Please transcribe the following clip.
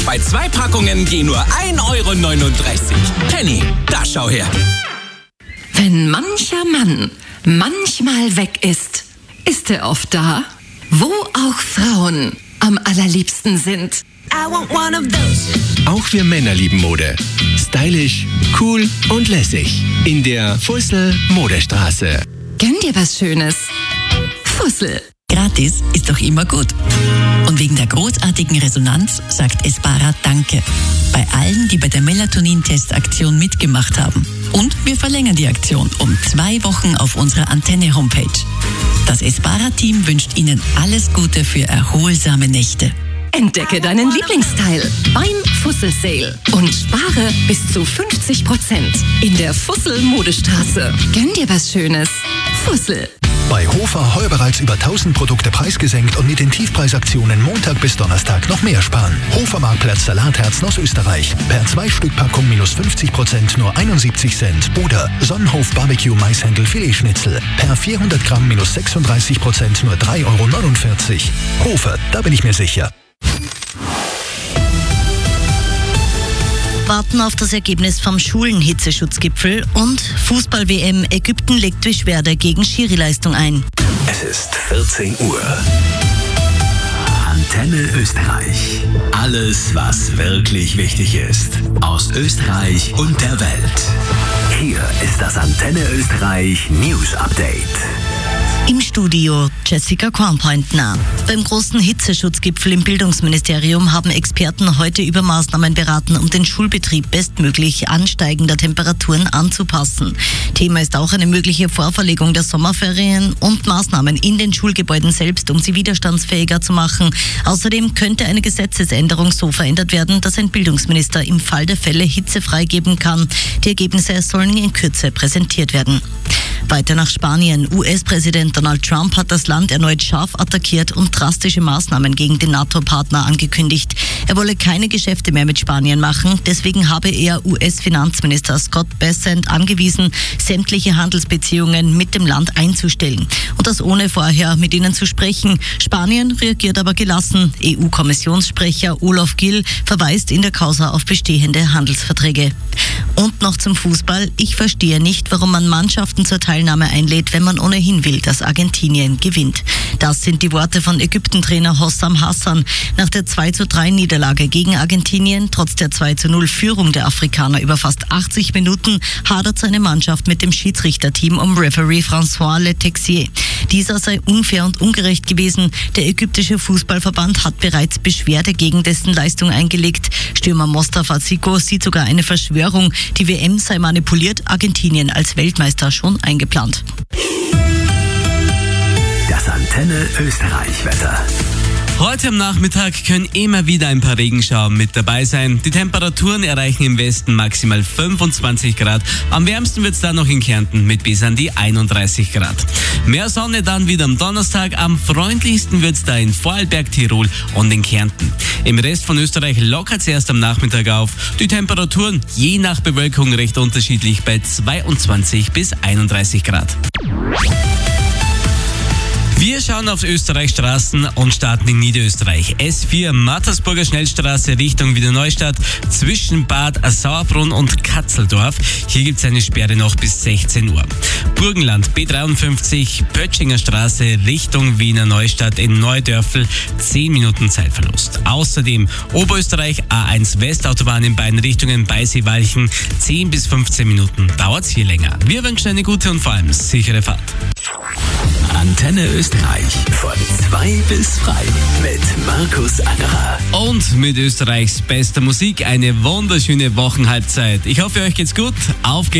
Bei 2 Packungen gehen nur 1,39 €. Penny, da schau her. Wenn mancher Mann manchmal weg ist, ist er oft da, wo auch Frauen am allerliebsten sind. I want one of those. Auch wir Männer lieben Mode. Stylisch, cool und lässig. In der Fussel Modestraße. Gönn dir was Schönes. Fussel. Gratis ist doch immer gut. Und wegen der großartigen Resonanz sagt Espara Danke. Bei allen, die bei der Melatonin-Test-Aktion mitgemacht haben. Und wir verlängern die Aktion um 2 Wochen auf unserer Antenne-Homepage. Das Espara-Team wünscht Ihnen alles Gute für erholsame Nächte. Entdecke deinen Lieblingsteil beim Fussel Sale und spare bis zu 50% in der Fussel Modestraße. Gönn dir was Schönes. Fussel. Bei Hofer heuer bereits über 1000 Produkte preisgesenkt und mit den Tiefpreisaktionen Montag bis Donnerstag noch mehr sparen. Hofer Marktplatz Salatherzen aus Österreich. Per 2-Stück-Packung -50% nur 71 Cent. Oder Sonnenhof Barbecue Maishändel Filetschnitzel. Per 400 Gramm -36% nur 3,49 €. Hofer, da bin ich mir sicher. Warten auf das Ergebnis vom Schulen-Hitzeschutzgipfel und Fußball-WM. Ägypten legt Beschwerde gegen Schiri-Leistung ein. Es ist 14 Uhr. Antenne Österreich. Alles, was wirklich wichtig ist. Aus Österreich und der Welt. Hier ist das Antenne Österreich News Update. Im Studio Jessica Kornpointner. Beim großen Hitzeschutzgipfel im Bildungsministerium haben Experten heute über Maßnahmen beraten, um den Schulbetrieb bestmöglich ansteigender Temperaturen anzupassen. Thema ist auch eine mögliche Vorverlegung der Sommerferien und Maßnahmen in den Schulgebäuden selbst, um sie widerstandsfähiger zu machen. Außerdem könnte eine Gesetzesänderung so verändert werden, dass ein Bildungsminister im Fall der Fälle Hitze freigeben kann. Die Ergebnisse sollen in Kürze präsentiert werden. Weiter nach Spanien. US-Präsident Donald Trump hat das Land erneut scharf attackiert und drastische Maßnahmen gegen den NATO-Partner angekündigt. Er wolle keine Geschäfte mehr mit Spanien machen. Deswegen habe er US-Finanzminister Scott Bessent angewiesen, sämtliche Handelsbeziehungen mit dem Land einzustellen. Und das ohne vorher mit ihnen zu sprechen. Spanien reagiert aber gelassen. EU-Kommissionssprecher Olaf Gil verweist in der Causa auf bestehende Handelsverträge. Und noch zum Fußball. Ich verstehe nicht, warum man Mannschaften zur Teilnahme einlädt, wenn man ohnehin will, dass Argentinien gewinnt. Das sind die Worte von Ägypten-Trainer Hossam Hassan. Nach der 2:3 Niederlage gegen Argentinien, trotz der 2:0 Führung der Afrikaner über fast 80 Minuten, hadert seine Mannschaft mit dem Schiedsrichterteam um Referee François Letexier. Dieser sei unfair und ungerecht gewesen. Der ägyptische Fußballverband hat bereits Beschwerde gegen dessen Leistung eingelegt. Stürmer Mostafa Siko sieht sogar eine Verschwörung. Die WM sei manipuliert, Argentinien als Weltmeister schon eingeplant. Das Antenne Österreich Wetter. Heute am Nachmittag können immer wieder ein paar Regenschauer mit dabei sein. Die Temperaturen erreichen im Westen maximal 25 Grad. Am wärmsten wird es dann noch in Kärnten mit bis an die 31 Grad. Mehr Sonne dann wieder am Donnerstag. Am freundlichsten wird es da in Vorarlberg, Tirol und in Kärnten. Im Rest von Österreich lockert es erst am Nachmittag auf. Die Temperaturen je nach Bewölkung recht unterschiedlich bei 22 bis 31 Grad. Wir schauen auf Österreichs Straßen und starten in Niederösterreich. S4 Mattersburger Schnellstraße Richtung Wiener Neustadt zwischen Bad Sauerbrunn und Katzeldorf. Hier gibt es eine Sperre noch bis 16 Uhr. Burgenland B53 Pöttschinger Straße Richtung Wiener Neustadt in Neudörfl 10 Minuten Zeitverlust. Außerdem Oberösterreich A1 Westautobahn in beiden Richtungen bei Seewalchen 10 bis 15 Minuten. Dauert es hier länger. Wir wünschen eine gute und vor allem sichere Fahrt. Antenne Österreich von 2 bis 3 mit Markus Angerer. Und mit Österreichs bester Musik eine wunderschöne Wochenhalbzeit. Ich hoffe, euch geht's gut. Auf geht's.